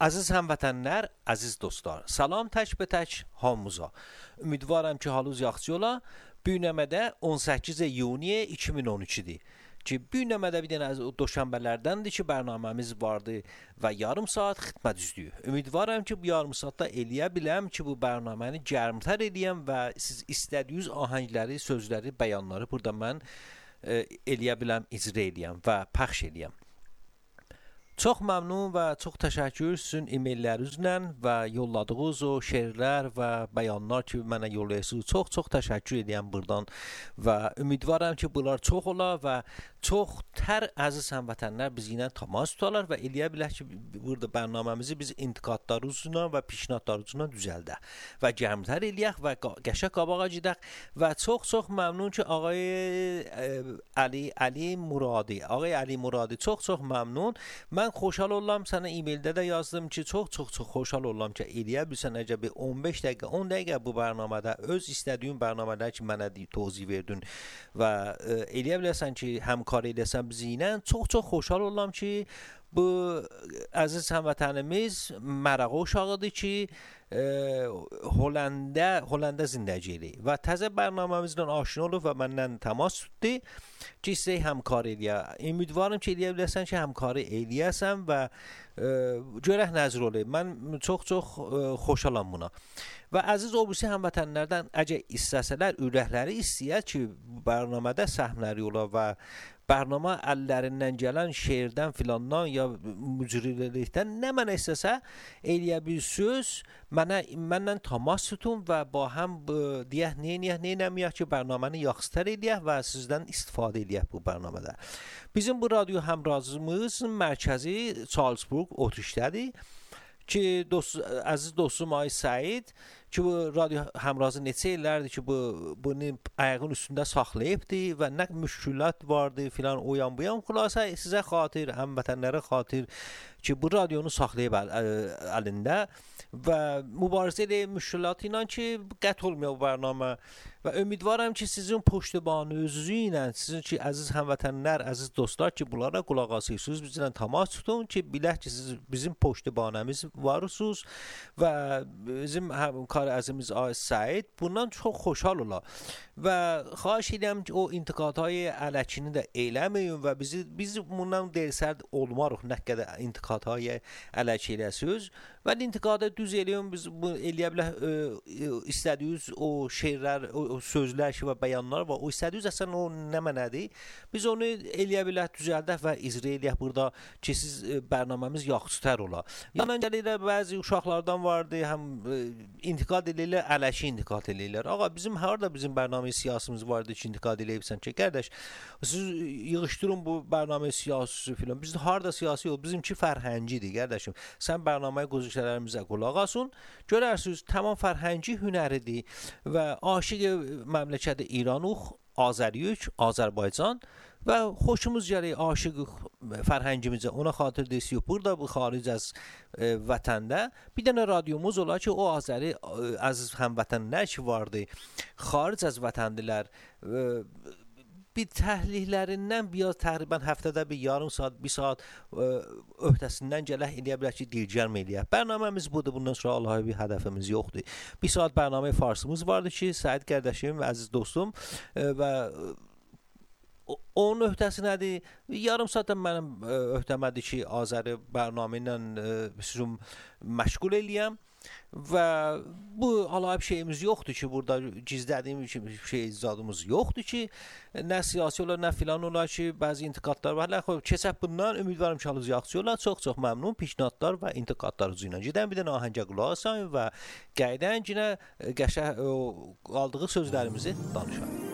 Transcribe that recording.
Aziz həmvətənlər, əziz dostlar, salam tək be tək hamımıza. Ümidvaram ki, halınız yaxşı ola. Bu günəmədə 18 iyun 2013-dir. Ki bu günəmədə bir dənə doşənbələrdəndir ki, bərnaməmiz vardı və yarım saat xidmət üzlüyü. Ümidvaram ki, bu yarım saatda eləyə biləm ki, bu bərnaməni gərmtər eləyəm və siz istədiyiniz ahəngləri, sözləri, bəyanları burada mən eləyə biləm, icra eləyəm və pəxş eləyəm. Çox məmnun və çox təşəkkür sizin e-maillərinizlə və yolladığınız o şeirlər və bəyanlar ki, mənə yollayırsınız. Çox təşəkkür edirəm buradan və ümidvaram ki, bunlar çox olar və çox tər əziz həmvətənlər bizimlə təmas tutarlar və eləyə bilər ki, burada bərnaməmizi biz intiqadlarımızla və pişnahlarımızla düzəldək və gərmtər eləyək və qəşəng qabağa gedək və çox məmnun ki, ağay Ali Muradi çox məmnun. Mən xoşhal oldum, sənə e-maildə də yazdım ki, çox xoşhal oldum ki, eləyə bilsən necə bir 15 dəqiqə, 10 dəqiqə bu bərnamədə öz istədiyin bərnamələr ki, mənə tozih verdin və eləyə bilərsən ki, həmkar eləsən bizimlə. Çox xoşhal oldum ki, bu əziz həmvətənimiz mərağı uşağıdır ki, Hollanda zindəci eləyir və təzə bərnaməmizlə aşina olub və məndən təmas tutdu ki, sizə həmkar eləyə. Ümidvarım ki, eləyə bilərsən ki, həmkarı eləyəsən və görək nəzir olayım. Mən çox xoşalam buna. Və əziz obüsü həmvətənlərdən əgər istəsələr, ürəkləri istəyər ki, bərnamədə səhnələri ola və bərnamə əllərindən gələn şeirdən filandan ya mücrirlikdən nə mənə istəsə eləyə bir söz məndən təmas tutun və ba həm deyək neynəməyək ki, bərnaməni yaxşıtər eləyək və sizdən istifadə eləyək bu bərnamədə. Bizim bu radyo həmrazımızın mərkəzi Charlesburg, Otrişdədir ki, əziz dostum Ay Səid ki, bu radyo həmrazı neçə illərdir ki, bunu ayağın üstündə saxlayıbdı və nə müşkülات vardı filan o yan bu yan. Xülasə sizə xatir, həmvətənlərə xatir ki, bu radionu saxlayıb əlində və mübarizə ilə müşkülat ilə ki, qət olmuyor bu bərnamə və ümidvaram ki, sizin puştibanınızı ilə, sizin ki, əziz həmvətənlər, əziz dostlar ki, bunlara qulaq asırsınız, bizlə təmas tutun ki, bilək ki, siz bizim puştibanəmiz varsınız və bizim həmkar əzimiz Ay Səid bundan çox xoşhal olar və xahiş edirəm ki, o intiqadهای ələkini də eləməyin və biz bundan dersərd olmarıq nə qədər intiqadهای ələk eləsiniz və intiqadı düz eləyin, biz bu eləyə bilər istədiyiniz o şeirlər, o sözlər ki və bəyanlar var, o istədiyiniz əslən o nə mənədir, biz onu eləyə bilər düzəldək və icra eləyək burada ki, siz bərnaməmiz yaxşıtər olar. Yandan gəlirlər bəzi uşaqlardan vardı, həm intiqad eləyirlər, ələşi intiqad eləyirlər. Ağa, bizim harada bizim bərnamə siyasımız vardı ki, intiqad eləyibsən ki, qardaş, siz yığışdırın bu bərnamə siyasisi filan. Biz harada siyasi yox, bizimki fərhəngidir, qardaşım. Sən bərnaməyə qozuşlarımıza qulaq asın, görərsiniz, tamam fərhəngi hünəridir və aşiq məmləkəti İranıq, Azəriyük, Azərbaycan və xoşumuz gəlir aşiq fərhəngimizə, ona xatir deyirik, burada bu xaric az vətəndə bir dənə radiomuz olar ki, o Azəri əziz həmvətənlər ki vardı, xaric az vətəndilər bir təhlillərindən biraz təqribən həftədə bir yarım saat, bir saat öhdəsindən gələk eləyə bilər ki, dilgərm eləyək. Bərnaməmiz budur, bundan sonra Allah'a bir hədəfimiz yoxdur. Bir saat bərnamə farsımız vardı ki, Səid qardaşım, əziz dostum və onun öhdəsi nədir? Yarım saatdan mənim öhdəmədir ki, Azəri bərnamə ilə sizin məşğul eləyəm. Və bu alayıb şeyimiz yoxdur ki, burada gizlədiyim şey icadımız yoxdur ki, nə siyasi olar, nə filan olar ki, bəzi intiqadlar var. Keçək bundan, ümidvarım ki, halınız yaxşı olar. Çox məmnun pişnahlar və intiqadlar üzrə. Gedən bir dənə ahəngə qulaq asın və qayıdan yenə qəşəng qaldığı sözlərimizi danışaq.